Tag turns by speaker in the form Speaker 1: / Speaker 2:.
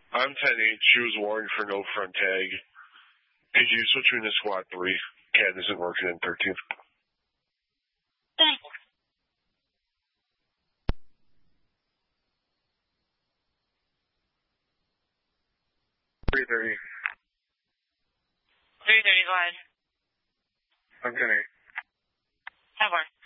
Speaker 1: I'm 10-8. She was warned for no front tag. Could you switch me to squad 3? Cat isn't working in 13.
Speaker 2: Thanks.
Speaker 1: 3:30.
Speaker 2: 3:30, go ahead.
Speaker 1: I'm 10-8.
Speaker 2: Have one.